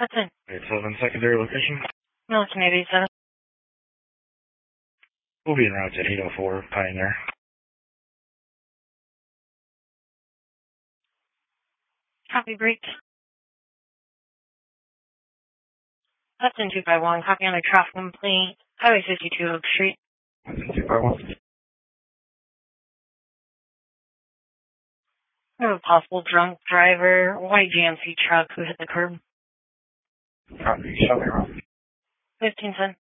Hudson. 87 secondary location. Milliken 87. We'll be en route to 804 Pioneer. Copy, break. Hudson 251, copy on a traffic complaint. Highway 52 Oak Street. Hudson 251. We have a possible drunk driver, white GMC truck who hit the curb. Copy, show me around. 1510.